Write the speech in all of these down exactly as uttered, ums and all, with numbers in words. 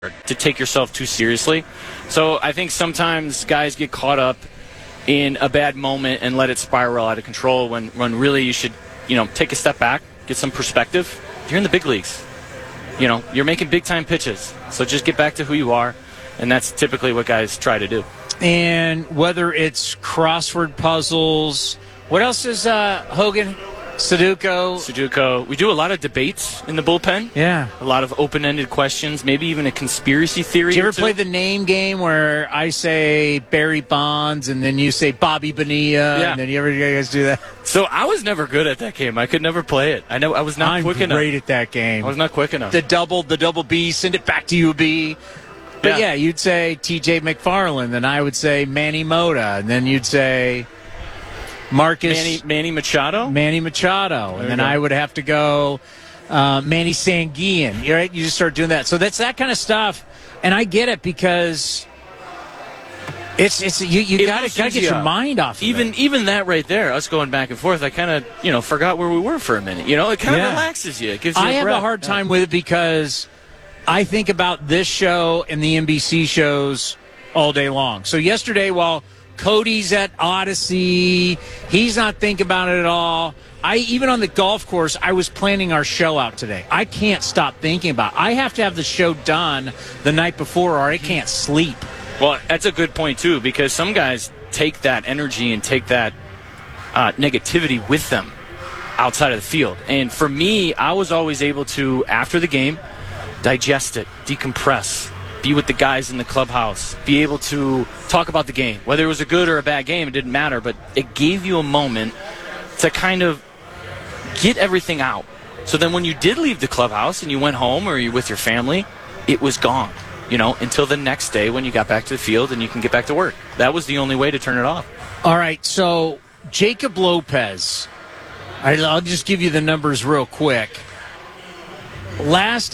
to take yourself too seriously. So I think sometimes guys get caught up in a bad moment and let it spiral out of control when, when really you should, you know, take a step back, get some perspective. You're in the big leagues. You know, you're making big-time pitches. So just get back to who you are, and that's typically what guys try to do. And whether it's crossword puzzles, what else is uh, Hogan? Sudoku. Sudoku. We do a lot of debates in the bullpen. Yeah. A lot of open-ended questions, maybe even a conspiracy theory. Do you ever or two. play the name game where I say Barry Bonds and then you say Bobby Bonilla? Yeah. And then you ever you guys do that? So I was never good at that game. I could never play it. I know I was not I'm quick enough. great at that game. I was not quick enough. The double, the double B, send it back to you, B. But yeah, Yeah. you'd say T J McFarland, and I would say Manny Mota, and then you'd say Marcus Manny, Manny Machado? Manny Machado, There and then you go. I would have to go uh, Manny Sanguillen. You right? You just start doing that. So that's that kind of stuff, and I get it because it's it's you you It got to loosens got to get you your up. mind off of Even it. even that right there, us going back and forth, I kind of, you know, forgot where we were for a minute. You know, it kind of Yeah. relaxes you. It gives you I a have breath. a hard time with it because I think about this show and the N B C shows all day long. So yesterday, while Cody's at Odyssey, he's not thinking about it at all. I even on the golf course, I was planning our show out today. I can't stop thinking about it. I have to have the show done the night before or I can't sleep. Well, that's a good point, too, because some guys take that energy and take that uh, negativity with them outside of the field. And for me, I was always able to, after the game, digest it, decompress, be with the guys in the clubhouse, be able to talk about the game. Whether it was a good or a bad game, it didn't matter, but it gave you a moment to kind of get everything out. So then when you did leave the clubhouse and you went home or you're with your family, it was gone, you know, until the next day when you got back to the field and you can get back to work. That was the only way to turn it off. All right, so Jacob Lopez, I- I'll just give you the numbers real quick. Last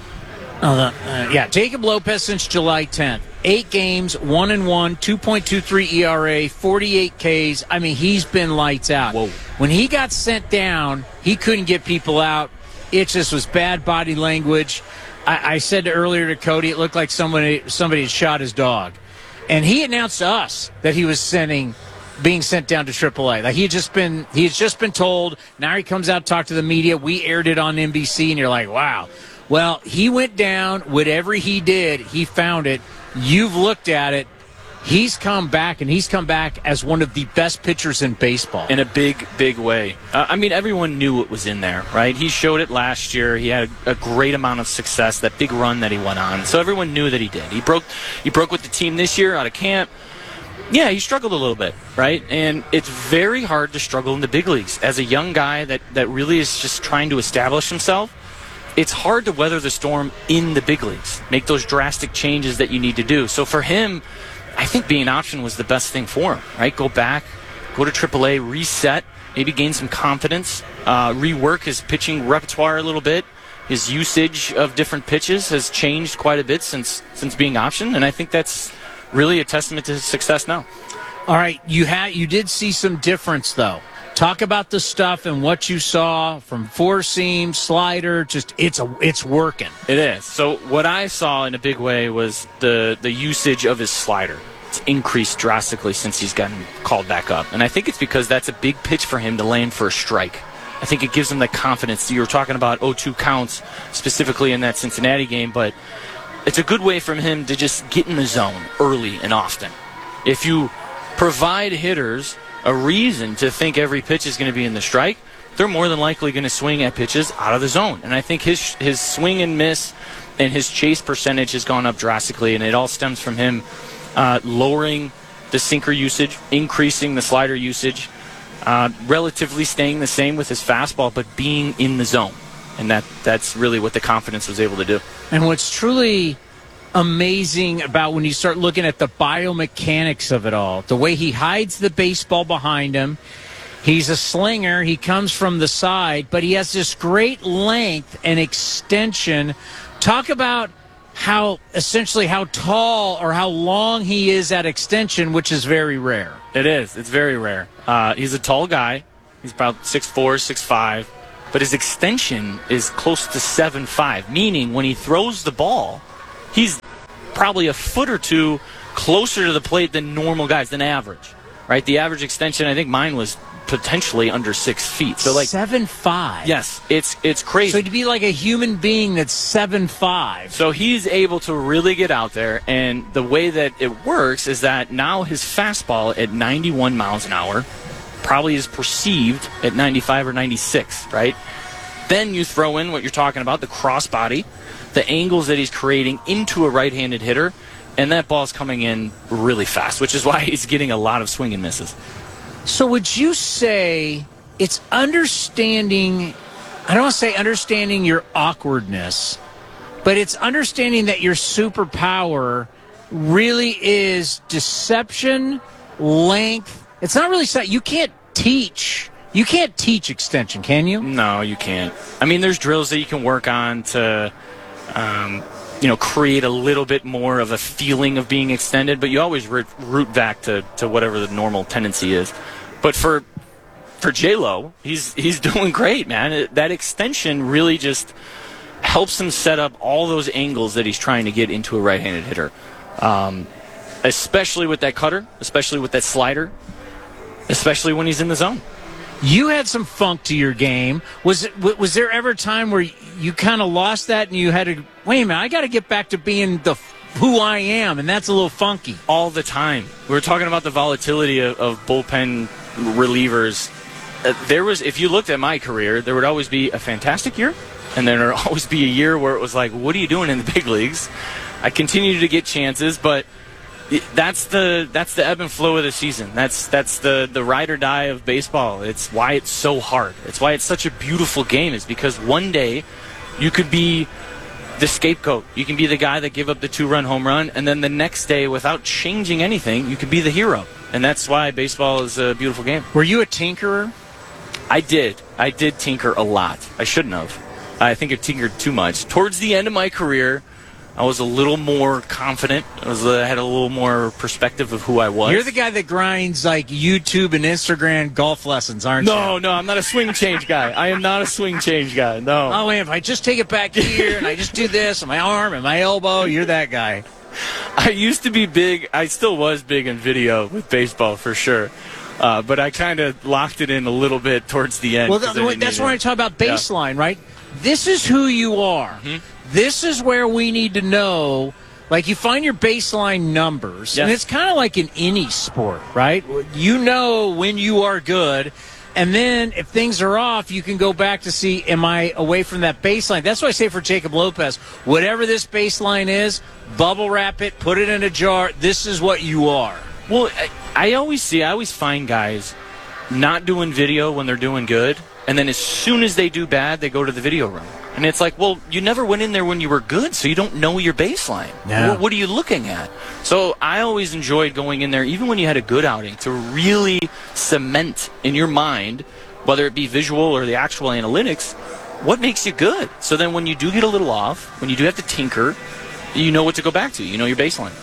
Uh, uh, yeah, Jacob Lopez since July tenth. Eight games, one and one, two point two three E R A, forty-eight Ks. I mean, he's been lights out. Whoa. When he got sent down, he couldn't get people out. It just was bad body language. I, I said earlier to Cody, it looked like somebody somebody had shot his dog. And he announced to us that he was sending, being sent down to triple A. Like he had just been, he had just been told. Now he comes out to talk to the media. We aired it on N B C, and you're like, wow. Well, he went down. Whatever he did, he found it. You've looked at it. He's come back, and he's come back as one of the best pitchers in baseball. In a big, big way. Uh, I mean, everyone knew it was in there, right? He showed it last year. He had a, a great amount of success, that big run that he went on. So everyone knew that he did. He broke, he broke with the team this year out of camp. Yeah, he struggled a little bit, right? And it's very hard to struggle in the big leagues. As a young guy that, that really is just trying to establish himself, it's hard to weather the storm in the big leagues, make those drastic changes that you need to do. So for him, I think being an option was the best thing for him, right? Go back, go to triple A, reset, maybe gain some confidence, uh, rework his pitching repertoire a little bit. His usage of different pitches has changed quite a bit since since being optioned, and I think that's really a testament to his success now. All right, you had you did see some difference, though. Talk about the stuff and what you saw from four seam, slider. Just it's a it's working. It is. So what I saw in a big way was the the usage of his slider. It's increased drastically since he's gotten called back up, and I think it's because that's a big pitch for him to land for a strike. I think it gives him the confidence. You were talking about oh two counts specifically in that Cincinnati game, but it's a good way for him to just get in the zone early and often. If you provide hitters a reason to think every pitch is going to be in the strike, they're more than likely going to swing at pitches out of the zone. And I think his his swing and miss and his chase percentage has gone up drastically, and it all stems from him uh, lowering the sinker usage, increasing the slider usage, uh, relatively staying the same with his fastball, but being in the zone. And that that's really what the confidence was able to do. And what's truly amazing about when you start looking at the biomechanics of it all, the way he hides the baseball behind him. He's a slinger. He comes from the side, but he has this great length and extension. Talk about how essentially how tall or how long he is at extension, which is very rare. It is. It's very rare. Uh, he's a tall guy. He's about six four, six five, but his extension is close to seven five, meaning when he throws the ball, he's probably a foot or two closer to the plate than normal guys, than average. Right? The average extension, I think mine was potentially under six feet. So like seven five. Yes, it's it's crazy. So to be like a human being that's seven five. So he's able to really get out there, and the way that it works is that now his fastball at ninety-one miles an hour probably is perceived at ninety-five or ninety-six, right? Then you throw in what you're talking about, the crossbody, the angles that he's creating into a right-handed hitter, and that ball's coming in really fast, which is why he's getting a lot of swing and misses. So would you say it's understanding, I don't want to say understanding your awkwardness, but it's understanding that your superpower really is deception, length. It's not really, you can't teach. You can't teach extension, can you? No, you can't. I mean, there's drills that you can work on to, um, you know, create a little bit more of a feeling of being extended, but you always root, root back to, to whatever the normal tendency is. But for for J-Lo, he's he's doing great, man. That extension really just helps him set up all those angles that he's trying to get into a right-handed hitter, um, especially with that cutter, especially with that slider, especially when he's in the zone. You had some funk to your game. Was it, was there ever a time where you kind of lost that and you had to, wait a minute, I got to get back to being the who I am, and that's a little funky? All the time. We were talking about the volatility of, of bullpen relievers. Uh, there was, if you looked at my career, there would always be a fantastic year, and then there would always be a year where it was like, what are you doing in the big leagues? I continued to get chances, but That's the that's the ebb and flow of the season. That's that's the, the ride or die of baseball. It's why it's so hard. It's why it's such a beautiful game, is because one day you could be the scapegoat. You can be the guy that gave up the two-run home run, and then the next day, without changing anything, you could be the hero. And that's why baseball is a beautiful game. Were you a tinkerer? I did. I did tinker a lot. I shouldn't have. I think I tinkered too much. Towards the end of my career, I was a little more confident. I was uh, had a little more perspective of who I was. You're the guy that grinds like YouTube and Instagram golf lessons, aren't no, you? No, no, I'm not a swing change guy. I am not a swing change guy, no. Oh, man, if I just take it back here and I just do this on my arm and my elbow, you're that guy. I used to be big. I still was big in video with baseball for sure. Uh, but I kind of locked it in a little bit towards the end. Well, th- that's when I talk about baseline, yeah. Right? This is who you are. Mm-hmm. This is where we need to know, like you find your baseline numbers, yes. And it's kind of like in any sport, right? You know when you are good, and then if things are off, you can go back to see, am I away from that baseline? That's why I say for Jacob Lopez, whatever this baseline is, bubble wrap it, put it in a jar. This is what you are. Well, I, I always see, I always find guys not doing video when they're doing good, and then as soon as they do bad, they go to the video room. And it's like, well, you never went in there when you were good, so you don't know your baseline. Yeah. What, what are you looking at? So I always enjoyed going in there, even when you had a good outing, to really cement in your mind, whether it be visual or the actual analytics, what makes you good. So then when you do get a little off, when you do have to tinker, you know what to go back to. You know your baseline.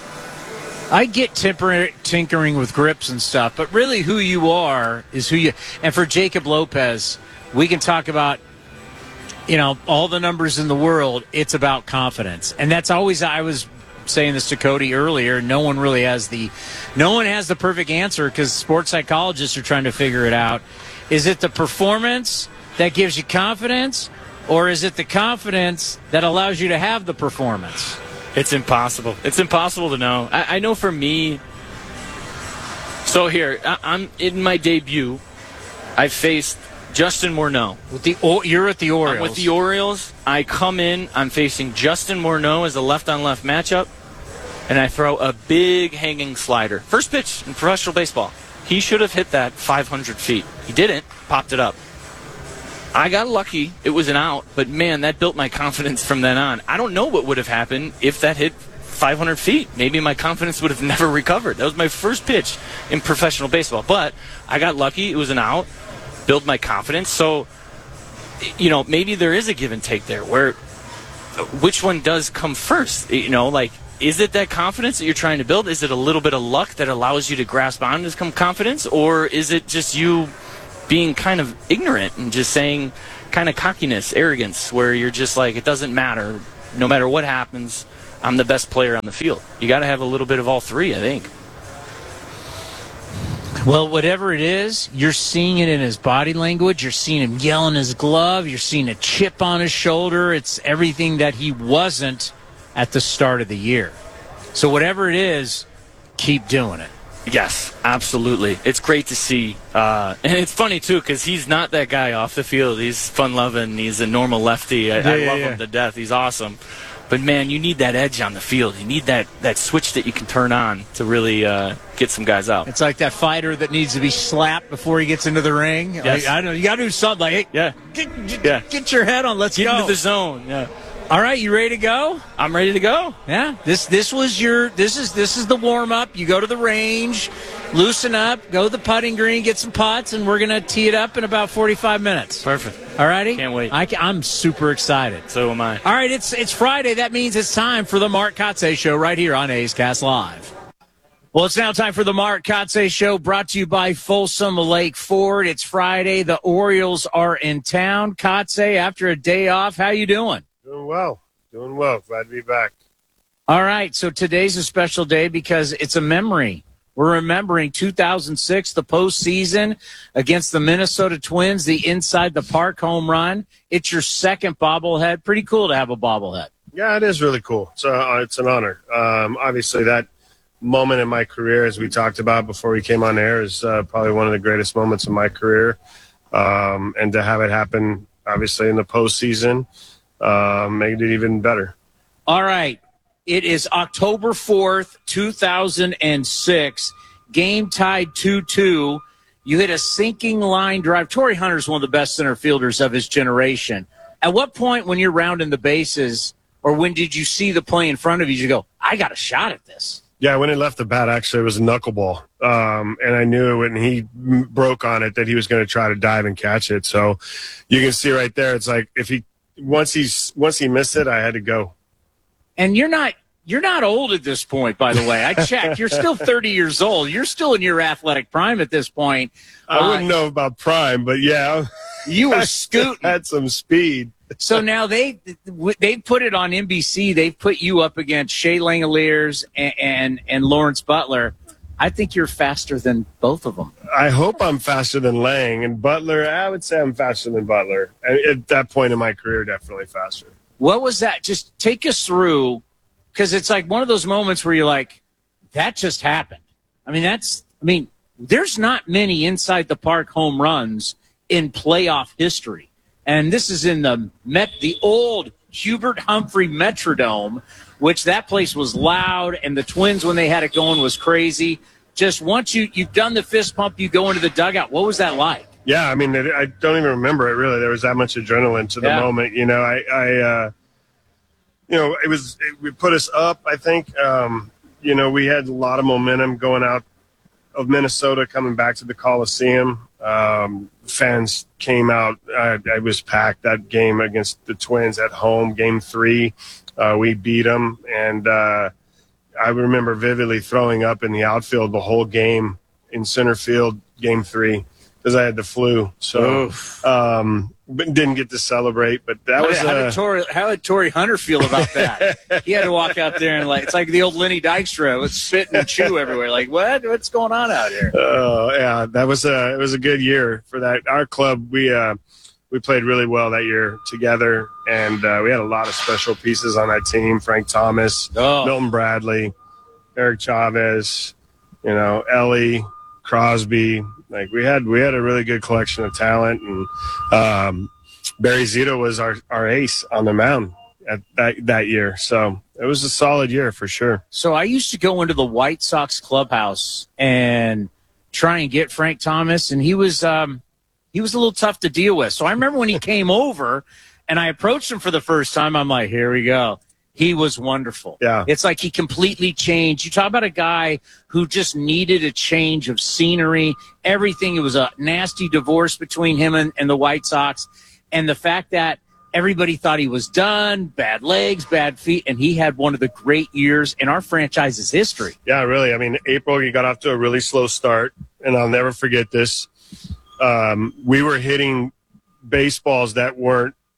I get timper- tinkering with grips and stuff, but really who you are is who you... And for Jacob Lopez, we can talk about, you know, all the numbers in the world. It's about confidence. And that's always, I was saying this to Cody earlier, no one really has the, no one has the perfect answer because sports psychologists are trying to figure it out. Is it the performance that gives you confidence, or is it the confidence that allows you to have the performance? It's impossible. It's impossible to know. I, I know for me, so here, I, I'm in my debut, I faced Justin Morneau. With the o- You're at the Orioles. I'm with the Orioles. I come in, I'm facing Justin Morneau as a left-on-left matchup, and I throw a big hanging slider. First pitch in professional baseball. He should have hit that five hundred feet. He didn't. Popped it up. I got lucky. It was an out, but man, that built my confidence from then on. I don't know what would have happened if that hit five hundred feet. Maybe my confidence would have never recovered. That was my first pitch in professional baseball, but I got lucky. It was an out. Build my confidence. So, you know, maybe there is a give and take there where which one does come first? You know, like, is it that confidence that you're trying to build? Is it a little bit of luck that allows you to grasp on to some confidence? Or is it just you being kind of ignorant and just saying kind of cockiness, arrogance, where you're just like, it doesn't matter. No matter what happens, I'm the best player on the field. You got to have a little bit of all three, I think. Well, whatever it is, you're seeing it in his body language. You're seeing him yelling his glove. You're seeing a chip on his shoulder. It's everything that he wasn't at the start of the year. So whatever it is, keep doing it. Yes, absolutely. It's great to see. Uh, and it's funny, too, because he's not that guy off the field. He's fun-loving. He's a normal lefty. I, yeah, I yeah, love yeah. him to death. He's awesome. But, man, you need that edge on the field. You need that, that switch that you can turn on to really uh, get some guys out. It's like that fighter that needs to be slapped before he gets into the ring. Yes. Like, I don't know. You got to do something like, hey, Yeah. get, get, Yeah. get your head on. Let's Get go. into the zone. Yeah. All right, you ready to go? I'm ready to go. Yeah. This this was your this is this is the warm up. You go to the range, loosen up, go to the putting green, get some putts, and we're gonna tee it up in about forty-five minutes. Perfect. All righty. Can't wait. I, I'm super excited. So am I. All right, it's it's Friday. That means it's time for the Mark Kotze Show right here on A's Cast Live. Well, it's now time for the Mark Kotze Show, brought to you by Folsom Lake Ford. It's Friday. The Orioles are in town. Kotze, after a day off, how you doing? Doing well. Doing well. Glad to be back. All right, so today's a special day because it's a memory. We're remembering two thousand six, the postseason against the Minnesota Twins, the inside the park home run. It's your second bobblehead. Pretty cool to have a bobblehead. Yeah, it is really cool. So uh, it's an honor. Um, obviously, that moment in my career, as we talked about before we came on air, is uh, probably one of the greatest moments of my career. Um, and to have it happen, obviously, in the postseason, uh, made it even better. All right. It is October fourth, two thousand six. Game tied two two. You hit a sinking line drive. Torrey Hunter's one of the best center fielders of his generation. At what point when you're rounding the bases, or when did you see the play in front of you, you go, I got a shot at this? Yeah, when it left the bat, actually, it was a knuckleball. Um, and I knew when he m- broke on it that he was going to try to dive and catch it. So you can see right there, it's like if he once he's once he missed it, I had to go. And you're not you're not old at this point, by the way. I checked. You're still thirty years old. You're still in your athletic prime at this point. I Uh, wouldn't know about prime, but yeah, You were I scooting. had some speed. So now they they put it on N B C. They've put you up against Shea Langoliers and, and and Lawrence Butler. I think you're faster than both of them. I hope I'm faster than Lang and Butler. I would say I'm faster than Butler. And at that point in my career, definitely faster. What was that? Just take us through, because it's like one of those moments where you're like, that just happened. I mean, that's. I mean, there's not many inside the park home runs in playoff history. And this is in the Met, the old Hubert Humphrey Metrodome, which that place was loud, and the Twins, when they had it going, was crazy. Just once you, you've done the fist pump, you go into the dugout. What was that like? Yeah, I mean, it, I don't even remember it, really. There was that much adrenaline to the Yeah. moment. You know, I, I uh, you know, it was, it, we put us up, I think. Um, you know, we had a lot of momentum going out of Minnesota, coming back to the Coliseum. Um, fans came out. I, I was packed that game against the Twins at home, game three. Uh, we beat them, and uh, I remember vividly throwing up in the outfield the whole game in center field, game three, because I had the flu. So um, but didn't get to celebrate, but that How was did, how, uh, did Torrey, how did Torrey Hunter feel about that? He had to walk out there and, like, it's like the old Lenny Dykstra with spit and chew everywhere. Like, what? What's going on out here? Oh yeah, that was a it was a good year for that. Our club, we uh, we played really well that year together, and uh, we had a lot of special pieces on that team. Frank Thomas, Oh. Milton Bradley, Eric Chavez, you know, Ellie, Crosby. Like we had we had a really good collection of talent, and um, Barry Zito was our, our ace on the mound at that that year. So it was a solid year for sure. So I used to go into the White Sox clubhouse and try and get Frank Thomas, and he was um, he was a little tough to deal with. So I remember when he came over, and I approached him for the first time. I'm like, here we go. He was wonderful. Yeah. It's like he completely changed. You talk about a guy who just needed a change of scenery, everything. It was a nasty divorce between him and, and the White Sox. And the fact that everybody thought he was done, bad legs, bad feet, and he had one of the great years in our franchise's history. Yeah, really. I mean, April, you got off to a really slow start, and I'll never forget this. Um, we were hitting baseballs that weren't like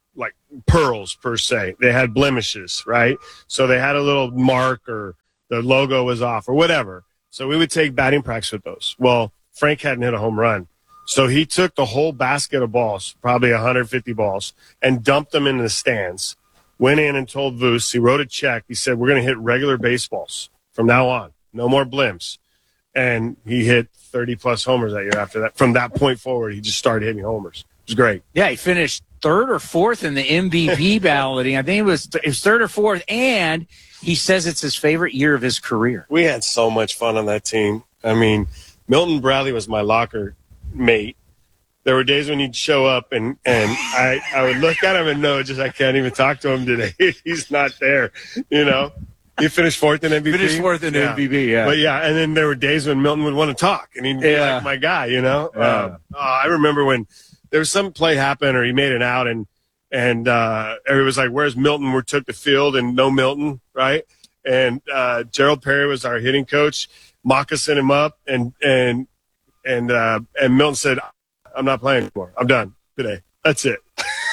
pearls per se. They had blemishes, right? So they had a little mark or the logo was off or whatever. So we would take batting practice with those. Well, Frank hadn't hit a home run. So he took the whole basket of balls, probably one hundred fifty balls, and dumped them into the stands. Went in and told Voos, he wrote a check. He said, we're going to hit regular baseballs from now on. No more blimps. And he hit thirty-plus homers that year after that. From that point forward, he just started hitting homers. It was great. Yeah, he finished third or fourth in the M V P balloting. I think it was, it was third or fourth, and he says it's his favorite year of his career. We had so much fun on that team. I mean, Milton Bradley was my locker mate. There were days when he'd show up and, and I, I would look at him and know just I can't even talk to him today. He's not there, you know. He finished fourth in M V P. Finished fourth in yeah. M V P, yeah. But, yeah, and then there were days when Milton would want to talk, and he'd be yeah. like my guy, you know. Yeah. Um, oh, I remember when there was some play happen or he made it out, and and uh, everybody was like, where's Milton? We took the field, and no Milton, right? And uh, Gerald Perry was our hitting coach, moccasin him up, and and and uh, and Milton said, I'm not playing anymore. I'm done today. That's it.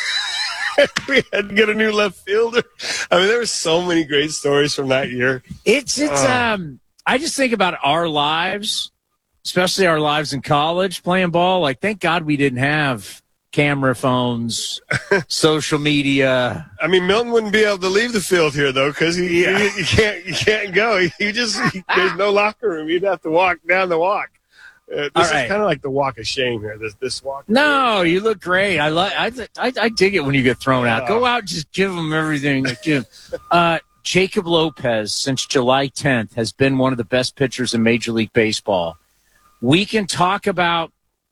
We had to get a new left fielder. I mean, there were so many great stories from that year. It's it's Oh. um I just think about our lives, especially our lives in college playing ball. Like, thank God we didn't have camera phones, social media. I mean, Milton wouldn't be able to leave the field here though, because he, Yeah. he, he can't he can't go. He, he just he, there's no locker room. You'd have to walk down the walk. Uh, this All is right. kind of like the walk of shame here. This this walk. No, you look great. I like. I, I I dig it when you get thrown out. Go out, and just give them everything. Give. Uh, Jacob Lopez, since July tenth, has been one of the best pitchers in Major League Baseball. We can talk about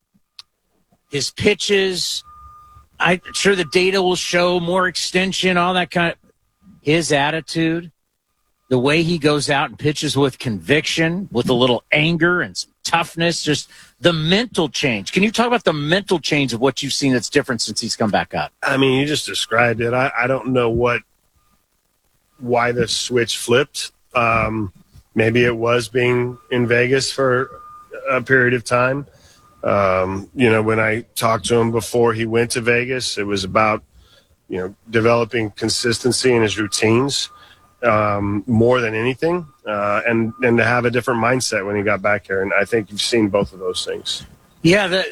his pitches. I'm sure the data will show more extension, all that kind of. His attitude, the way he goes out and pitches with conviction, with a little anger and some toughness, just the mental change. Can you talk about the mental change of what you've seen that's different since he's come back up? I mean, you just described it. I, I don't know what why the switch flipped. Um, maybe it was being in Vegas for a period of time. Um, you know, when I talked to him before he went to Vegas, it was about, you know, developing consistency in his routines um, more than anything, uh, and, and to have a different mindset when he got back here. And I think you've seen both of those things. Yeah, the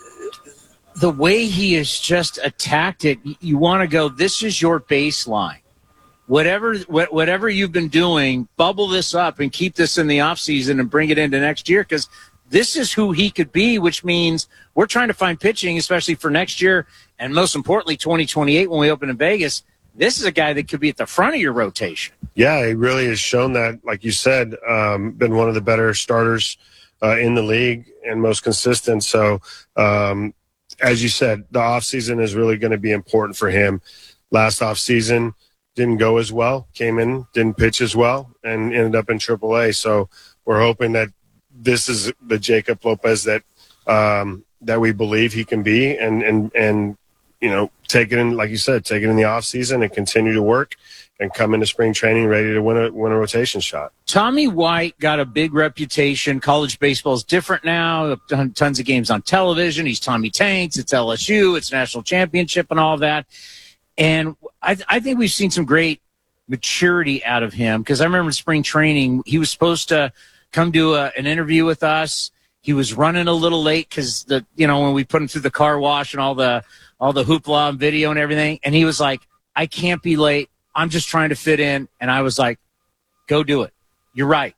the way he has just attacked it, you want to go, this is your baseline. Whatever wh- whatever you've been doing, bubble this up and keep this in the offseason and bring it into next year, because this is who he could be, which means we're trying to find pitching, especially for next year, and most importantly, twenty twenty-eight when we open in Vegas. This is a guy that could be at the front of your rotation. Yeah, he really has shown that, like you said, um, been one of the better starters uh, in the league and most consistent. So, um, as you said, the offseason is really going to be important for him. Last offseason didn't go as well, came in, didn't pitch as well, and ended up in triple A. So we're hoping that this is the Jacob Lopez that um, that we believe he can be, and and and you know, take it in, like you said, take it in the off season and continue to work and come into spring training ready to win a win a rotation shot. Tommy White got a big reputation. College baseball is different now. Done tons of games on television. He's Tommy Tanks. It's L S U. It's national championship and all that. And I, I think we've seen some great maturity out of him, because I remember in spring training, he was supposed to come do a, an interview with us. He was running a little late because the you know when we put him through the car wash and all the all the hoopla and video and everything, and he was like, "I can't be late. I'm just trying to fit in." And I was like, "Go do it. You're right."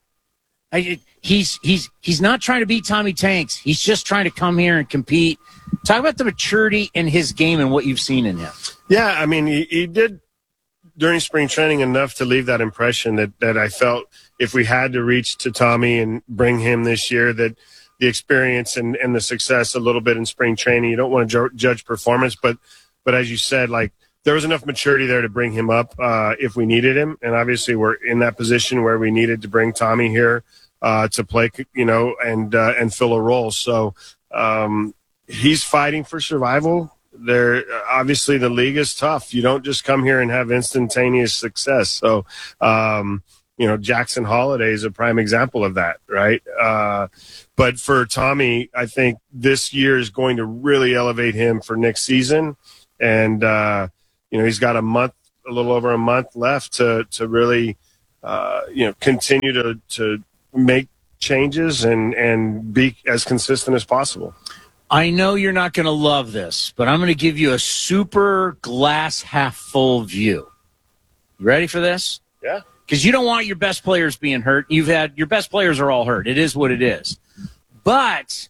I, he's he's he's not trying to beat Tommy Tanks. He's just trying to come here and compete. Talk about the maturity in his game and what you've seen in him. Yeah, I mean, he, he did during spring training enough to leave that impression that, that I felt if we had to reach to Tommy and bring him this year, that the experience and, and the success a little bit in spring training, you don't want to ju- judge performance, but but as you said, like, there was enough maturity there to bring him up uh, if we needed him. And obviously we're in that position where we needed to bring Tommy here uh, to play, you know, and uh, and fill a role. So um, he's fighting for survival. There, obviously the league is tough. You don't just come here and have instantaneous success. So, um, you know, Jackson Holiday is a prime example of that, right? Uh, but for Tommy, I think this year is going to really elevate him for next season. And, uh, you know, he's got a month, a little over a month left to to really, uh, you know, continue to to make changes and and be as consistent as possible. I know you're not going to love this, but I'm going to give you a super glass half full view. You ready for this? Yeah. Because you don't want your best players being hurt. You've had your best players are all hurt. It is what it is. But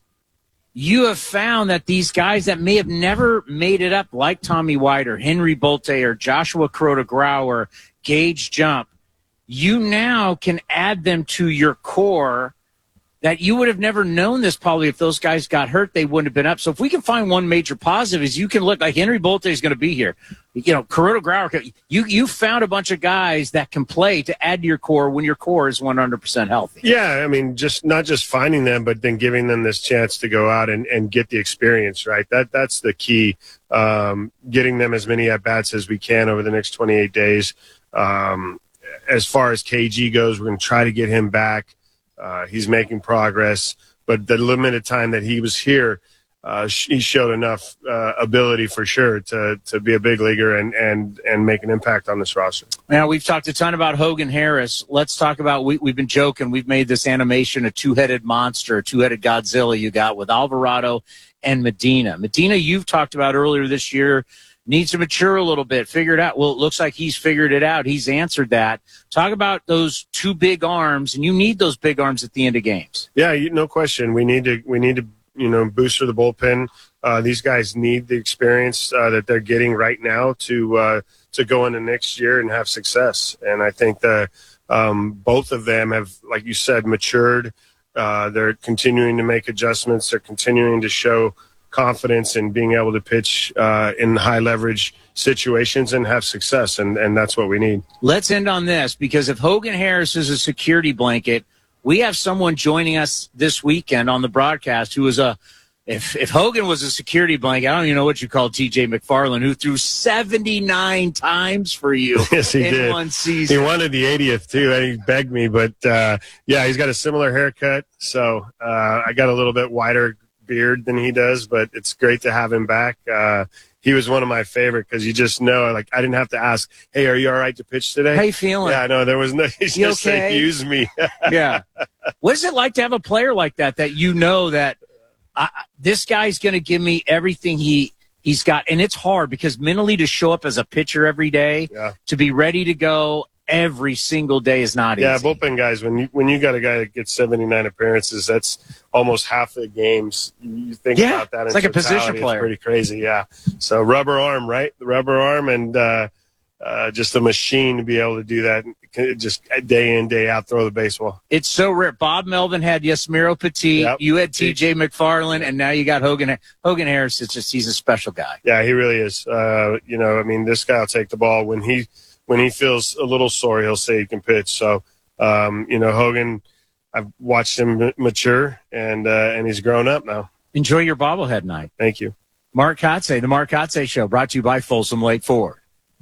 you have found that these guys that may have never made it up, like Tommy White or Henry Bolte or Joshua Kuroda or Gage Jump, you now can add them to your core that you would have never known this probably if those guys got hurt, they wouldn't have been up. So if we can find one major positive is you can look like Henry Bolte is going to be here. You know, Kuroda Grauer, you, you found a bunch of guys that can play to add to your core when your core is one hundred percent healthy. Yeah, I mean, just not just finding them, but then giving them this chance to go out and, and get the experience, right? That That's the key, um, getting them as many at-bats as we can over the next twenty-eight days. Um, as far as K G goes, we're going to try to get him back. Uh, he's making progress, but the limited time that he was here, uh, he showed enough uh, ability for sure to to be a big leaguer and and and make an impact on this roster. Now, we've talked a ton about Hogan Harris. Let's talk about, we, we've been joking, we've made this animation a two-headed monster, a two-headed Godzilla you got with Alvarado and Medina. Medina, you've talked about earlier this year, needs to mature a little bit, figure it out. Well, it looks like he's figured it out. He's answered that. Talk about those two big arms, and you need those big arms at the end of games. Yeah, you, no question. We need to we need to you know booster the bullpen. Uh, these guys need the experience uh, that they're getting right now to uh, to go into next year and have success. And I think that um, both of them have, like you said, matured. Uh, they're continuing to make adjustments. They're continuing to show confidence in being able to pitch uh, in high leverage situations and have success, and, and that's what we need. Let's end on this, because if Hogan Harris is a security blanket, we have someone joining us this weekend on the broadcast who is a if if Hogan was a security blanket, I don't even know what you call T J McFarland, who threw seventy-nine times for you yes, he in did. one season. He wanted the eightieth too, and he begged me, but uh, yeah, he's got a similar haircut, so uh, I got a little bit wider beard than he does, but it's great to have him back. Uh, he was one of my favorite because you just know, like, I didn't have to ask, hey, are you all right to pitch today? How you feeling? Yeah, no, there was no, he You just okay? said, use me. Yeah. What is it like to have a player like that, that you know that I, this guy's going to give me everything he, he's got? And it's hard because mentally to show up as a pitcher every day, yeah. to be ready to go every single day is not yeah, easy. Yeah, bullpen guys, when you when you got a guy that gets seventy-nine appearances, that's almost half the games. You think yeah, about that. It's in like a position it's player. Pretty crazy, yeah. So rubber arm, right? The rubber arm, and uh, uh, just a machine to be able to do that, just day in, day out, throw the baseball. It's so rare. Bob Melvin had Yasmiro Petit. Yep. You had T J McFarland, and now you got Hogan. Hogan Harris. It's just, he's a special guy. Yeah, he really is. Uh, you know, I mean, this guy will take the ball when he when he feels a little sore. He'll say he can pitch. So, um, you know, Hogan, I've watched him mature, and uh, and he's grown up now. Enjoy your bobblehead night. Thank you. Mark Kotze, the Mark Kotze Show, brought to you by Folsom Lake Ford.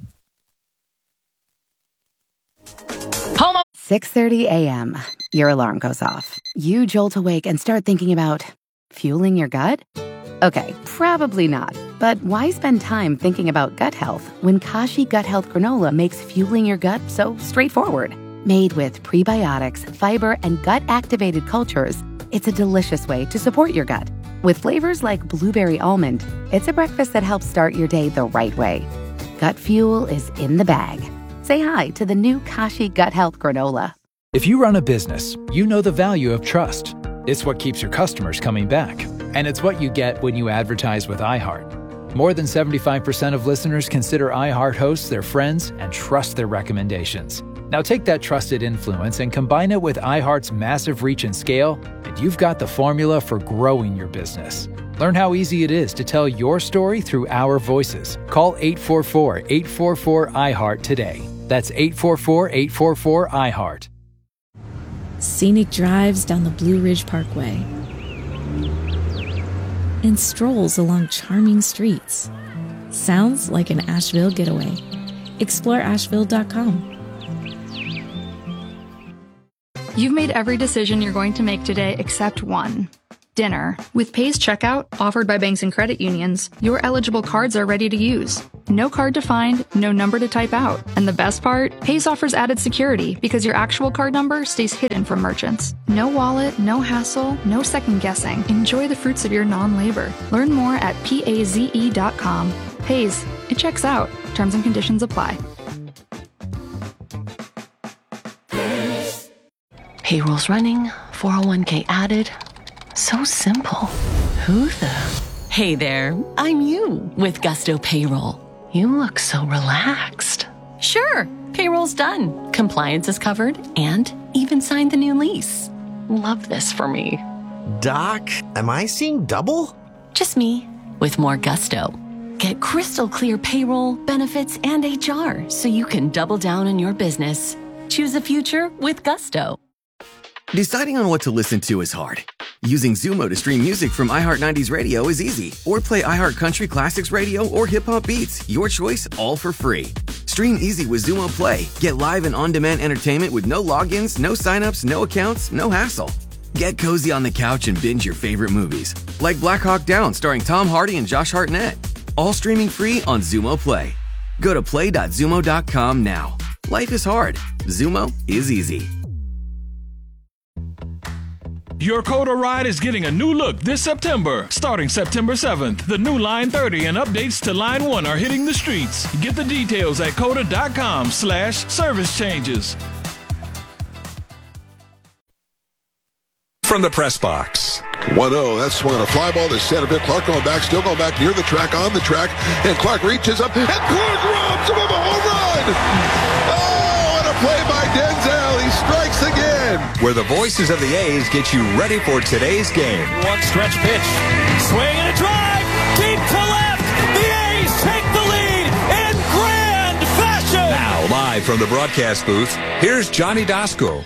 six thirty a.m. Your alarm goes off. You jolt awake and start thinking about fueling your gut? Okay, probably not. But why spend time thinking about gut health when Kashi Gut Health Granola makes fueling your gut so straightforward? Made with prebiotics, fiber, and gut-activated cultures, it's a delicious way to support your gut. With flavors like blueberry almond, it's a breakfast that helps start your day the right way. Gut fuel is in the bag. Say hi to the new Kashi Gut Health Granola. If you run a business, you know the value of trust. It's what keeps your customers coming back. And it's what you get when you advertise with iHeart. More than seventy-five percent of listeners consider iHeart hosts their friends and trust their recommendations. Now take that trusted influence and combine it with iHeart's massive reach and scale, and you've got the formula for growing your business. Learn how easy it is to tell your story through our voices. Call eight four four, eight four four, iHeart today. That's eight four four, eight four four, iHeart. Scenic drives down the Blue Ridge Parkway and strolls along charming streets. Sounds like an Asheville getaway. Explore Asheville dot com. You've made every decision you're going to make today except one. Dinner. With Pace Checkout, offered by banks and credit unions, your eligible cards are ready to use. No card to find, no number to type out. And the best part? Paze offers added security because your actual card number stays hidden from merchants. No wallet, no hassle, no second guessing. Enjoy the fruits of your non-labor. Learn more at paze dot com. Paze, it checks out. Terms and conditions apply. Payroll's running, four oh one k added. So simple. Who the? Hey there, I'm you with Gusto Payroll. You look so relaxed. Sure, payroll's done. Compliance is covered and even signed the new lease. Love this for me. Doc, am I seeing double? Just me with more gusto. Get crystal clear payroll, benefits, and H R so you can double down on your business. Choose a future with Gusto. Deciding on what to listen to is hard. Using Zumo to stream music from iHeart nineties Radio is easy. Or play iHeart Country Classics Radio or Hip Hop Beats. Your choice, all for free. Stream easy with Zumo Play. Get live and on-demand entertainment with no logins, no signups, no accounts, no hassle. Get cozy on the couch and binge your favorite movies. Like Black Hawk Down starring Tom Hardy and Josh Hartnett. All streaming free on Zumo Play. Go to play dot zumo dot com now. Life is hard. Zumo is easy. Your Coda ride is getting a new look this September. Starting September seventh, the new Line thirty and updates to Line one are hitting the streets. Get the details at coda dot com slash service changes. From the press box. one oh, that's swung on a fly ball to center field. Clark going back, still going back near the track, on the track, and Clark reaches up, and Clark robs him of a home run! Oh, and a play by Denzel. He strikes again. Where the voices of the A's get you ready for today's game. One stretch pitch. Swing and a drive. Deep to left. The A's take the lead in grand fashion. Now, live from the broadcast booth, here's Johnny Dasco.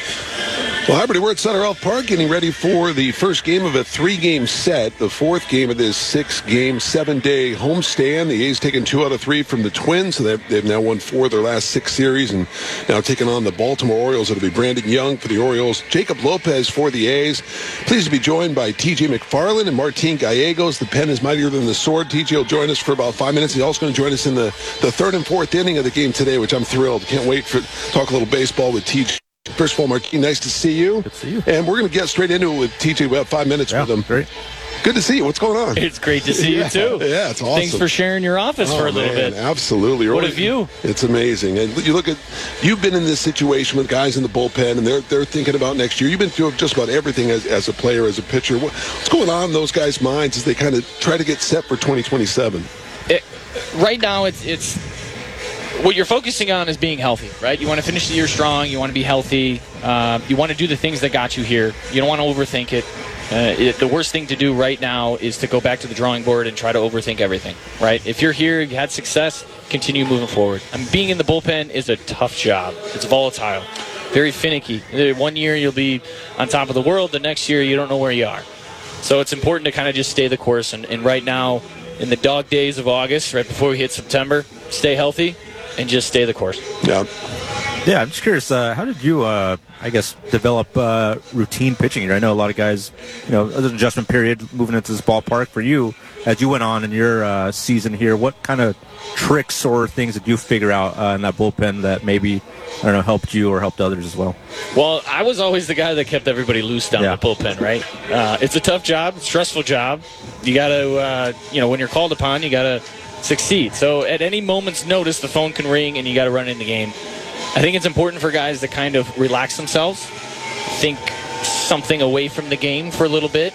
Well, Liberty, we're at Sutter Health Park getting ready for the first game of a three-game set, the fourth game of this six-game, seven-day homestand. The A's taking two out of three from the Twins, so they've, they've now won four of their last six series, and now taking on the Baltimore Orioles. It'll be Brandon Young for the Orioles, Jacob Lopez for the A's. Pleased to be joined by T J McFarland and Martin Gallegos. The pen is mightier than the sword. T J will join us for about five minutes. He's also going to join us in the, the third and fourth inning of the game today, which I'm thrilled. Can't wait for talk a little baseball with T J. First of all, Martin, nice to see you. Good to see you. And we're going to get straight into it with T J. We have five minutes yeah, with him. Great. Good to see you. What's going on? It's great to see yeah. you, too. Yeah, it's awesome. Thanks for sharing your office oh, for a little man, bit. Absolutely. What a view. It's amazing. And you look at, you've been in this situation with guys in the bullpen, and they're they're thinking about next year. You've been through just about everything as, as a player, as a pitcher. What, what's going on in those guys' minds as they kind of try to get set for twenty twenty-seven? It, right now, it's it's what you're focusing on is being healthy, right? You want to finish the year strong. You want to be healthy. Uh, you want to do the things that got you here. You don't want to overthink it. Uh, it. The worst thing to do right now is to go back to the drawing board and try to overthink everything, right? If you're here, you had success, continue moving forward. I mean, being in the bullpen is a tough job. It's volatile, very finicky. One year you'll be on top of the world. The next year you don't know where you are. So it's important to kind of just stay the course. And, and right now, in the dog days of August, right before we hit September, stay healthy and just stay the course. Yeah. Yeah, I'm just curious, uh, how did you, uh, I guess, develop uh, routine pitching here? I know a lot of guys, you know, there's an adjustment period moving into this ballpark. For you, as you went on in your uh, season here, what kind of tricks or things did you figure out uh, in that bullpen that maybe, I don't know, helped you or helped others as well? Well, I was always the guy that kept everybody loose down yeah. the bullpen, right? Uh, it's a tough job, stressful job. You got to, uh, you know, when you're called upon, you got to succeed. So at any moment's notice, the phone can ring and you got to run in the game. I think it's important for guys to kind of relax themselves, think something away from the game for a little bit,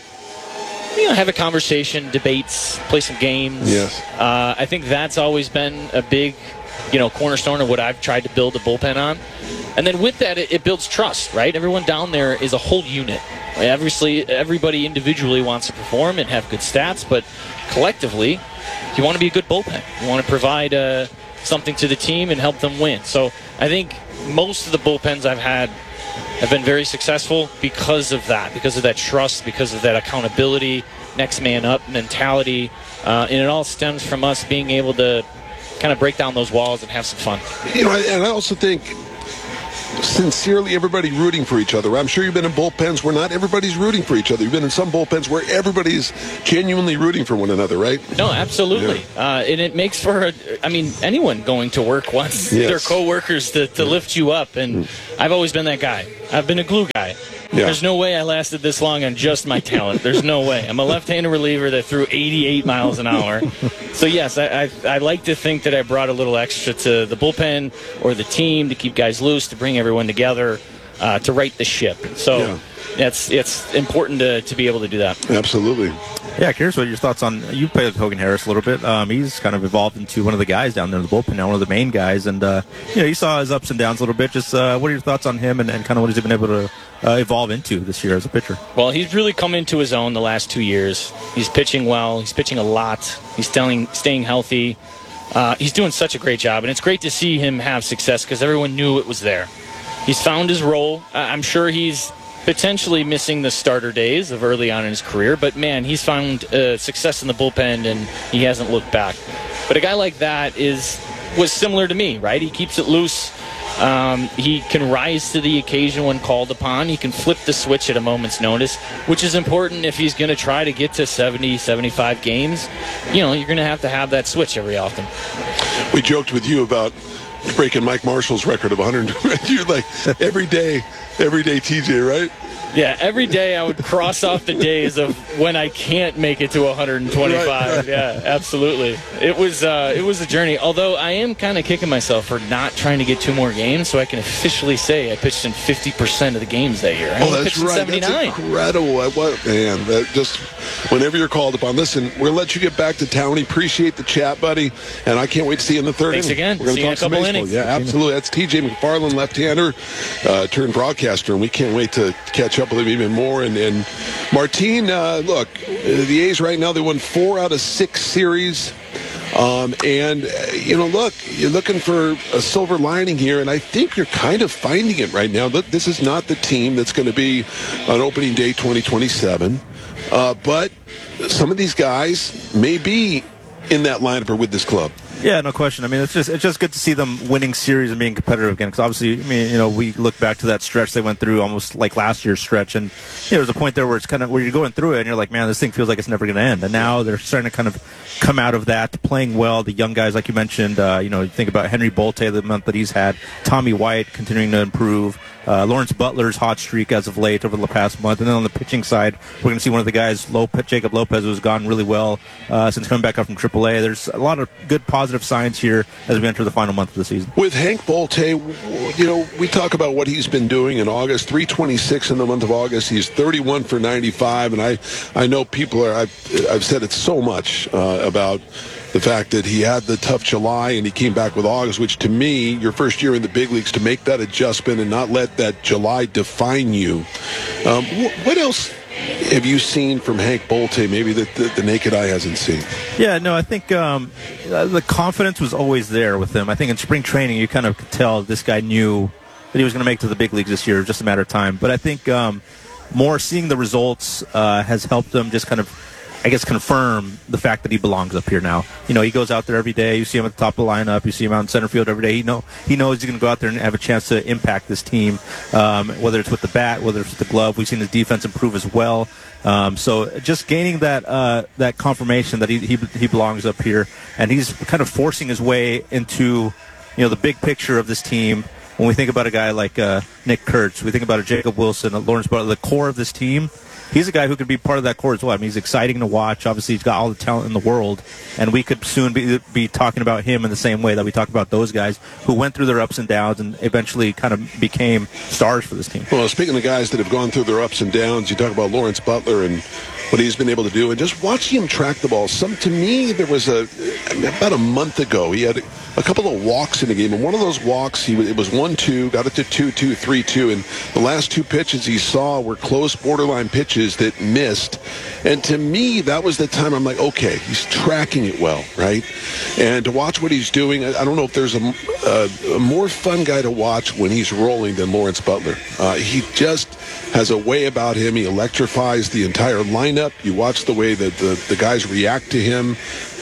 you know, have a conversation, debates, play some games. Yes. Uh, I think that's always been a big, you know, cornerstone of what I've tried to build a bullpen on. And then with that, it, it builds trust, right? Everyone down there is a whole unit. Obviously, everybody individually wants to perform and have good stats, but collectively, you want to be a good bullpen. You want to provide uh, something to the team and help them win. So I think most of the bullpens I've had have been very successful because of that, because of that trust, because of that accountability, next man up mentality. Uh, and it all stems from us being able to kind of break down those walls and have some fun. You know, and I also think sincerely everybody rooting for each other. I'm sure you've been in bullpens where not everybody's rooting for each other. You've been in some bullpens where everybody's genuinely rooting for one another, right? No, absolutely. Yeah. Uh, and it makes for, a, I mean, anyone going to work wants yes. their coworkers to, to lift you up. And mm. I've always been that guy. I've been a glue guy. Yeah. There's no way I lasted this long on just my talent. There's no way. I'm a left-handed reliever that threw eighty-eight miles an hour. So, yes, I, I, I like to think that I brought a little extra to the bullpen or the team to keep guys loose, to bring everyone together, uh, to right the ship. So yeah. it's, it's important to, to be able to do that. Absolutely. Yeah, curious what your thoughts on, you played with Hogan Harris a little bit. Um, he's kind of evolved into one of the guys down there in the bullpen now, one of the main guys. And, uh, you know, you saw his ups and downs a little bit. Just uh, what are your thoughts on him and, and kind of what he's been able to uh, evolve into this year as a pitcher? Well, he's really come into his own the last two years. He's pitching well. He's pitching a lot. He's staying, staying healthy. Uh, he's doing such a great job. And it's great to see him have success because everyone knew it was there. He's found his role. I'm sure he's potentially missing the starter days of early on in his career, but man, he's found uh, success in the bullpen and he hasn't looked back. But a guy like that is was similar to me, right? He keeps it loose. Um, he can rise to the occasion when called upon. He can flip the switch at a moment's notice, which is important if he's going to try to get to seventy, seventy-five games. You know, you're going to have to have that switch every often. We joked with you about breaking Mike Marshall's record of one hundred. You're like every day, every day T J, right? Yeah, every day I would cross off the days of when I can't make it to one hundred twenty-five. Right, right. Yeah, absolutely. It was uh, it was a journey. Although I am kind of kicking myself for not trying to get two more games, so I can officially say I pitched in fifty percent of the games that year. I oh, that's right. That's incredible. What, man, that just whenever you're called upon. Listen, we're gonna let you get back to town. We appreciate the chat, buddy, and I can't wait to see you in the third. Thanks inning. again. We're gonna see talk you in a couple some innings. Yeah, absolutely. That's T J McFarland, left-hander, uh, turned broadcaster, and we can't wait to catch up with him even more. And, and Martin, uh, look, the A's right now, they won four out of six series. Um, and, uh, you know, look, you're looking for a silver lining here, and I think you're kind of finding it right now. Look, this is not the team that's going to be on opening day twenty twenty-seven. Uh, but some of these guys may be in that lineup or with this club. Yeah, no question. I mean, it's just it's just good to see them winning series and being competitive again. Because obviously, I mean, you know, we look back to that stretch they went through, almost like last year's stretch, and you know, there's a point there where it's kind of where you're going through it, and you're like, man, this thing feels like it's never going to end. And now they're starting to kind of come out of that, playing well. The young guys, like you mentioned, uh, you know, you think about Henry Bolte, the month that he's had, Tommy White continuing to improve. Uh, Lawrence Butler's hot streak as of late over the past month. And then on the pitching side, we're going to see one of the guys, Lopez, Jacob Lopez, who's gone really well uh, since coming back up from triple A. There's a lot of good positive signs here as we enter the final month of the season. With Hank Bolte, you know, we talk about what he's been doing in August. three twenty-six in the month of August. He's thirty-one for ninety-five. And I, I know people are, I've, I've said it so much uh, about the fact that he had the tough July and he came back with August, which to me, your first year in the big leagues, to make that adjustment and not let that July define you. Um, wh- what else have you seen from Hank Bolte, maybe that the, the naked eye hasn't seen? Yeah, no, I think um, the confidence was always there with him. I think in spring training, you kind of could tell this guy knew that he was going to make it to the big leagues this year. It was just a matter of time. But I think um, more seeing the results uh, has helped him just kind of, I guess, confirm the fact that he belongs up here now. You know, he goes out there every day. You see him at the top of the lineup. You see him out in center field every day. He know he knows he's going to go out there and have a chance to impact this team, um, whether it's with the bat, whether it's with the glove. We've seen his defense improve as well. Um, so just gaining that uh, that confirmation that he, he he belongs up here, and he's kind of forcing his way into, you know, the big picture of this team. When we think about a guy like uh, Nick Kurtz, we think about a Jacob Wilson, a Lawrence Butler, the core of this team. He's a guy who could be part of that core as well. I mean, he's exciting to watch. Obviously, he's got all the talent in the world, and we could soon be, be talking about him in the same way that we talk about those guys who went through their ups and downs and eventually kind of became stars for this team. Well, speaking of guys that have gone through their ups and downs, you talk about Lawrence Butler and what he's been able to do, and just watching him track the ball. Some to me, there was a about a month ago, he had a couple of walks in the game, and one of those walks, he it was one two, got it to two two, three two, and the last two pitches he saw were close borderline pitches that missed. And to me, that was the time I'm like, okay, he's tracking it well, right? And to watch what he's doing, I don't know if there's a, a, a more fun guy to watch when he's rolling than Lawrence Butler. Uh, he just has a way about him. He electrifies the entire lineup. You watch the way that the, the guys react to him.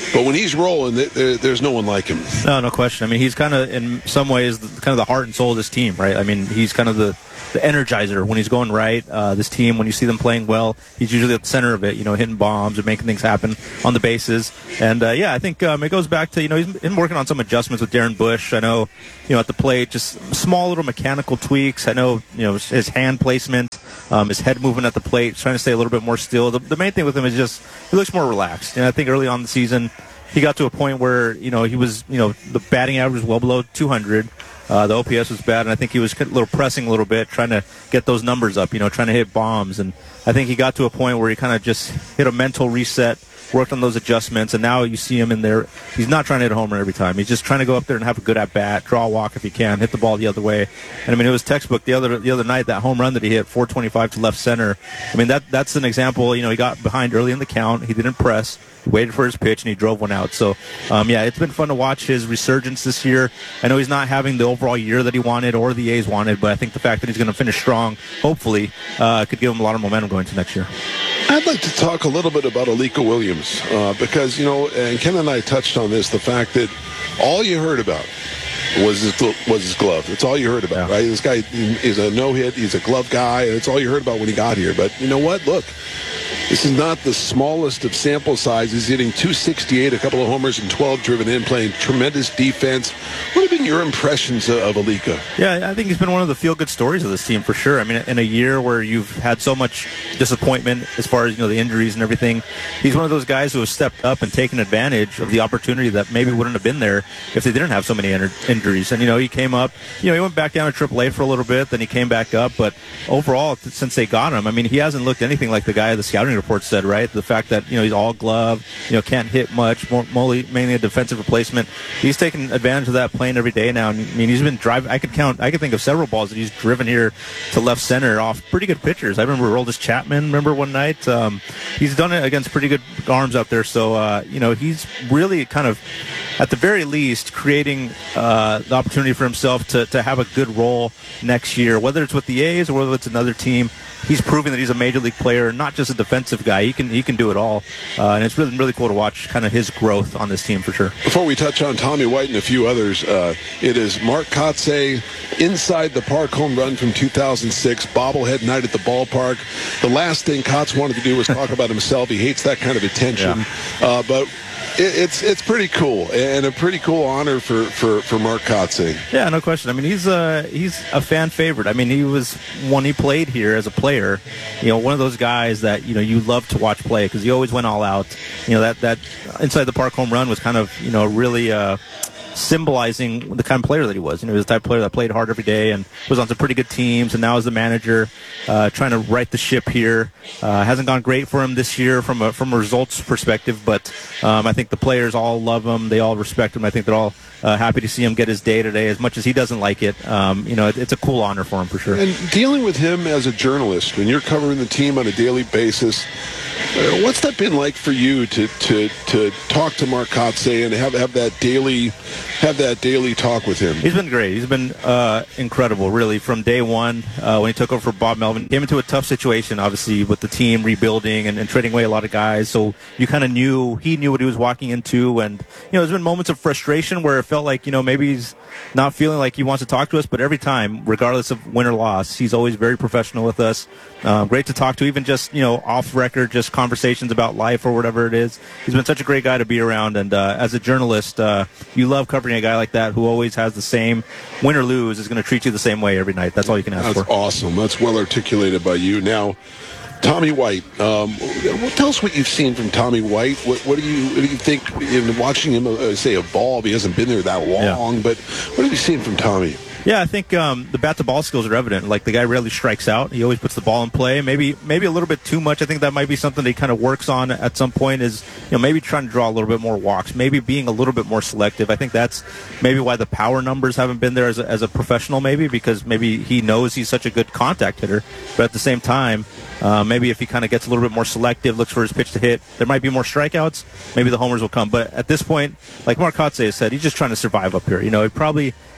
But when he's rolling, there, there's no one like him. No, no question. I mean, he's kind of, in some ways, the, kind of the heart and soul of this team, right? I mean, he's kind of the, the energizer when he's going right. Uh, this team, when you see them playing well, he's usually at the center of it, you know, hitting bombs and making things happen on the bases. And, uh, yeah, I think um, it goes back to, you know, he's been working on some adjustments with Darren Bush. I know, you know, at the plate, just small little mechanical tweaks. I know, you know, his hand placement, um, his head movement at the plate, trying to stay a little bit more still. The, the main thing with him is just he looks more relaxed. And I think early on in the season, he got to a point where, you know, he was, you know, the batting average was well below two hundred. Uh, the O P S was bad, and I think he was a little pressing a little bit, trying to get those numbers up, you know, trying to hit bombs. And I think he got to a point where he kind of just hit a mental reset, worked on those adjustments, and now you see him in there. He's not trying to hit a home run every time. He's just trying to go up there and have a good at-bat, draw a walk if he can, hit the ball the other way. And, I mean, it was textbook the other the other night, that home run that he hit, four twenty-five to left center. I mean, that that's an example. You know, he got behind early in the count. He didn't press. He waited for his pitch, and he drove one out. So, um, yeah, it's been fun to watch his resurgence this year. I know he's not having the overall year that he wanted or the A's wanted, but I think the fact that he's going to finish strong, hopefully, uh, could give him a lot of momentum going into next year. I'd like to talk a little bit about Alika Williams uh, because, you know, and Ken and I touched on this, the fact that all you heard about was his, was his glove. That's all you heard about, yeah. right? This guy is a no-hit. He's a glove guy. That's all you heard about when he got here. But you know what? Look, this is not the smallest of sample sizes. Hitting two sixty-eight, a couple of homers and twelve driven in, playing tremendous defense. What have been your impressions of Alika? Yeah, I think he's been one of the feel-good stories of this team for sure. I mean, in a year where you've had so much disappointment as far as, you know, the injuries and everything, he's one of those guys who has stepped up and taken advantage of the opportunity that maybe wouldn't have been there if they didn't have so many injuries. And, you know, he came up, you know, he went back down to triple A for a little bit, then he came back up. But overall, since they got him, I mean, he hasn't looked anything like the guy the scouting report said, right? The fact that, you know, he's all glove, you know, can't hit much, more, mainly a defensive replacement. He's taking advantage of that playing every day now. And, I mean, he's been driving, I could count, I could think of several balls that he's driven here to left center off pretty good pitchers. I remember Aroldis Chapman, remember one night? Um, he's done it against pretty good arms out there. So, uh, you know, he's really kind of, at the very least, creating uh, the opportunity for himself to, to have a good role next year, whether it's with the A's or whether it's another team. He's proving that he's a major league player, not just a defensive guy. He can he can do it all, uh, and it's really really cool to watch kind of his growth on this team for sure. Before we touch on Tommy White and a few others, uh, it is Mark Kotsay inside the park home run from two thousand six, bobblehead night at the ballpark. The last thing Kotz wanted to do was talk about himself. He hates that kind of attention, yeah. uh, but. It's it's pretty cool and a pretty cool honor for, for, for Mark Kotsay. Yeah, no question. I mean, he's a he's a fan favorite. I mean, he was when he played here as a player, you know, one of those guys that you know you love to watch play because he always went all out. You know, that that inside the park home run was kind of you know really. Uh, symbolizing the kind of player that he was. You know, he was the type of player that played hard every day and was on some pretty good teams, and now as the manager, uh, trying to right the ship here. Uh, hasn't gone great for him this year from a, from a results perspective, but um, I think the players all love him. They all respect him. I think they're all uh, happy to see him get his day today, as much as he doesn't like it. Um, you know, it, it's a cool honor for him for sure. And dealing with him as a journalist, when you're covering the team on a daily basis, uh, what's that been like for you to to to talk to Mark Kotsay and have have that daily have that daily talk with him? He's been great. He's been uh, incredible, really, from day one uh, when he took over for Bob Melvin. Came into a tough situation, obviously, with the team rebuilding and, and trading away a lot of guys. So you kind of knew, he knew what he was walking into. And, you know, there's been moments of frustration where it felt like, you know, maybe he's not feeling like he wants to talk to us. But every time, regardless of win or loss, he's always very professional with us. Um, great to talk to, even just, you know, off record, just conversations about life or whatever it is. He's been such a great guy to be around. And uh, as a journalist, uh, you love covering a guy like that who always has the same, win or lose, is going to treat you the same way every night. That's all you can ask That's for. That's awesome. That's well articulated by you. Now, Tommy White, um, tell us what you've seen from Tommy White. What, what do you what do you think in watching him, uh, say, evolve? He hasn't been there that long, yeah. but what have you seen from Tommy? Yeah, I think um, the bat-to-ball skills are evident. Like, the guy rarely strikes out. He always puts the ball in play. Maybe maybe a little bit too much. I think that might be something that he kind of works on at some point is, you know, maybe trying to draw a little bit more walks, maybe being a little bit more selective. I think that's maybe why the power numbers haven't been there as a, as a professional, maybe, because maybe he knows he's such a good contact hitter. But at the same time, uh, maybe if he kind of gets a little bit more selective, looks for his pitch to hit, there might be more strikeouts. Maybe the homers will come. But at this point, like Mark Kotsay has said, he's just trying to survive up here. You know, he probably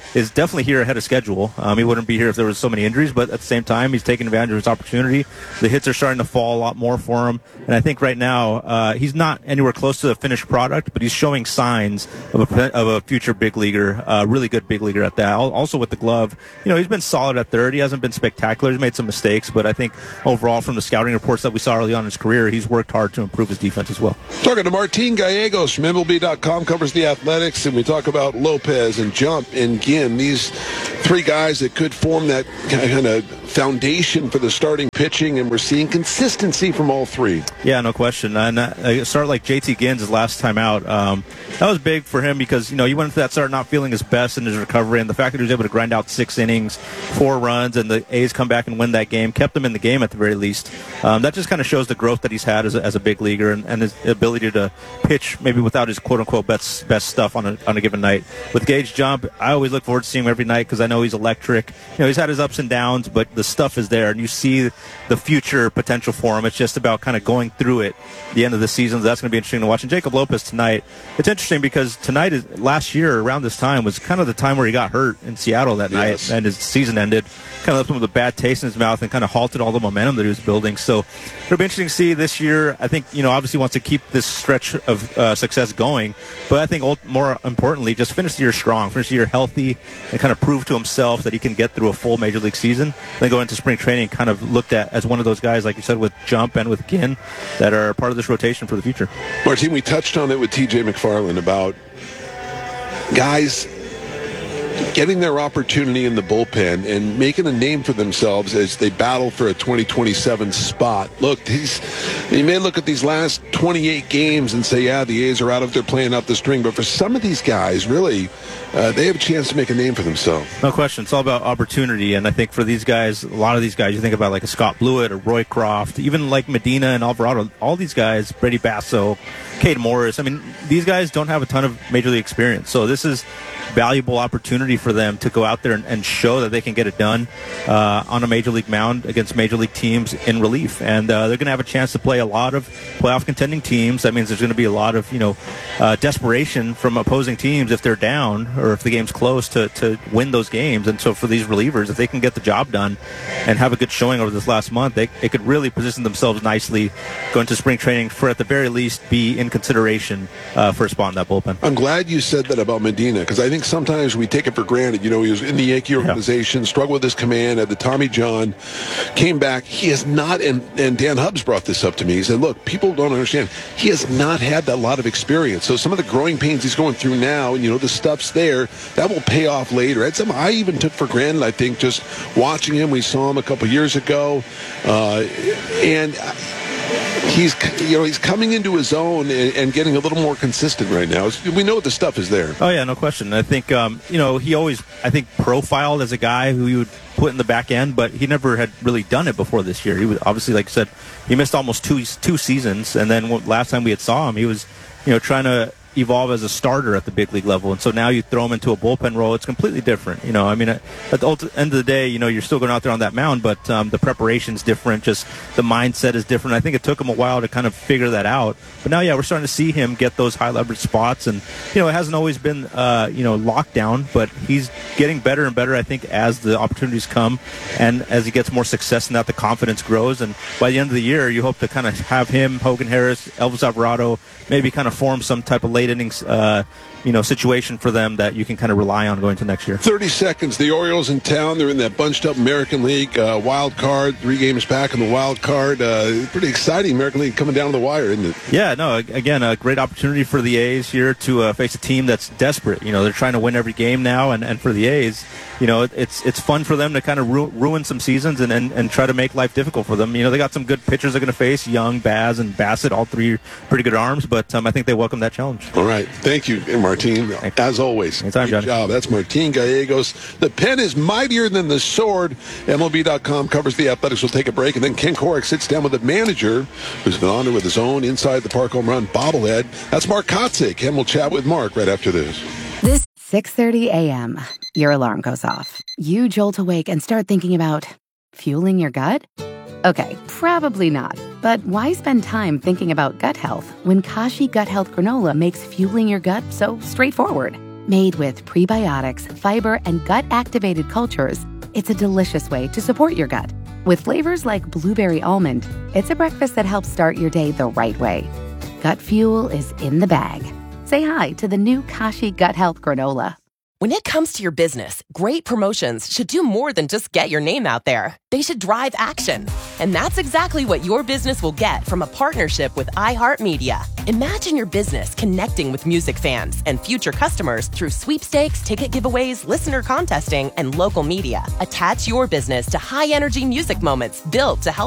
is definitely here ahead of schedule. Um, he wouldn't be here if there was so many injuries, but at the same time, he's taking advantage of his opportunity. The hits are starting to fall a lot more for him, and I think right now uh, he's not anywhere close to the finished product, but he's showing signs of a, of a future big leaguer, uh, really good big leaguer at that. Also with the glove, you know, he's been solid at third. He hasn't been spectacular. He's made some mistakes, but I think overall from the scouting reports that we saw early on in his career, he's worked hard to improve his defense as well. Talking to Martin Gallegos from M L B dot com, covers the Athletics, and we talk about Lopez and Jump and Ginn, these three guys that could form that kind of foundation for the starting pitching, and we're seeing consistency from all three. Yeah, no question. And uh, a start like J T Ginn's his last time out, um, that was big for him because, you know, he went into that start not feeling his best in his recovery, and the fact that he was able to grind out six innings, four runs, and the A's come back and win that game, kept him in the game at the very least. Um, that just kind of shows the growth that he's had as a, as a big leaguer, and, and his ability to pitch maybe without his quote-unquote best, best stuff on a, on a given night. With Gage Jump, I always look forward to seeing him every night because I know he's electric. You know, he's had his ups and downs, but the stuff is there, and you see the future potential for him. It's just about kind of going through it the end of the season. That's going to be interesting to watch. And Jacob Lopez tonight, it's interesting because tonight is last year around this time was kind of the time where he got hurt in Seattle that yes. night, and his season ended. Kind of left him with a bad taste in his mouth and kind of halted all the momentum that he was building. So it'll be interesting to see this year. I think, you know, obviously wants to keep this stretch of uh, success going, but I think more importantly, just finish the year strong, finish the year healthy, and kind of prove to himself that he can get through a full major league season. Then go into spring training kind of looked at as one of those guys, like you said, with Jump and with Ginn, that are part of this rotation for the future. Martin, we touched on it with T J McFarland about guys getting their opportunity in the bullpen and making a name for themselves as they battle for a twenty twenty-seven spot. Look, these, you may look at these last twenty-eight games and say, yeah, the A's are out of there playing out the string, but for some of these guys, really, uh, they have a chance to make a name for themselves. No question. It's all about opportunity, and I think for these guys, a lot of these guys, you think about like a Scott Blewett or Roy Croft, even like Medina and Alvarado, all these guys, Brady Basso, Cade Morris, I mean, these guys don't have a ton of major league experience, so this is valuable opportunity for them to go out there and, and show that they can get it done uh, on a major league mound against major league teams in relief, and uh, they're going to have a chance to play a lot of playoff contending teams. That means there's going to be a lot of, you know, uh, desperation from opposing teams if they're down or if the game's close to, to win those games. And so for these relievers, if they can get the job done and have a good showing over this last month, they, they could really position themselves nicely going to spring training for at the very least be in consideration uh, for a spot in that bullpen. I'm glad you said that about Medina, because I think sometimes we take it for granted. You know, he was in the Yankee organization, yeah. struggled with his command, had the Tommy John, came back. He has not, and, and Dan Hubbs brought this up to me. He said, look, people don't understand. He has not had that lot of experience. So some of the growing pains he's going through now, and, you know, the stuff's there, that will pay off later. That's something I even took for granted, I think, just watching him. We saw him a couple years ago. Uh, and... He's, you know, he's coming into his own and, and getting a little more consistent right now. We know the stuff is there. Oh yeah, no question. I think, um, you know, he always, I think, profiled as a guy who you would put in the back end, but he never had really done it before this year. He was obviously, like I said, he missed almost two two seasons, and then last time we had saw him, he was, you know, trying to evolve as a starter at the big league level, and so now you throw him into a bullpen role. It's completely different. You know, I mean, at the end of the day, you know, you're still going out there on that mound, but um, the preparation's different. Just the mindset is different. I think it took him a while to kind of figure that out, but now, yeah, we're starting to see him get those high leverage spots, and you know, it hasn't always been uh, you know, locked down, but he's getting better and better, I think, as the opportunities come and as he gets more success in that, the confidence grows, and by the end of the year, you hope to kind of have him, Hogan Harris, Elvis Alvarado, maybe kind of form some type of late innings, uh, you know, situation for them that you can kind of rely on going to next year. thirty seconds. The Orioles in town. They're in that bunched up American League uh, wild card. Three games back in the wild card. Uh, pretty exciting American League coming down to the wire, isn't it? Yeah, no, again, a great opportunity for the A's here to uh, face a team that's desperate. You know, they're trying to win every game now, and, and for the A's, you know, it, it's it's fun for them to kind of ru- ruin some seasons and, and, and try to make life difficult for them. You know, they got some good pitchers they're going to face, Young, Baz, and Bassett, all three pretty good arms, but um, I think they welcome that challenge. All right. Thank you, Martin. As always. Anytime, Good Johnny. job. That's Martin Gallegos. The pen is mightier than the sword. M L B dot com covers the Athletics. We'll take a break, and then Ken Korach sits down with the manager, who's been honored with his own Inside the Park home run bobblehead. That's Mark Kotsik, and we'll chat with Mark right after this. This six thirty a.m., your alarm goes off. You jolt awake and start thinking about fueling your gut? Okay, probably not. But why spend time thinking about gut health when Kashi Gut Health Granola makes fueling your gut so straightforward? Made with prebiotics, fiber, and gut-activated cultures, it's a delicious way to support your gut. With flavors like blueberry almond, it's a breakfast that helps start your day the right way. Gut Fuel is in the bag. Say hi to the new Kashi Gut Health Granola. When it comes to your business, great promotions should do more than just get your name out there. They should drive action. And that's exactly what your business will get from a partnership with iHeartMedia. Imagine your business connecting with music fans and future customers through sweepstakes, ticket giveaways, listener contesting, and local media. Attach your business to high-energy music moments built to help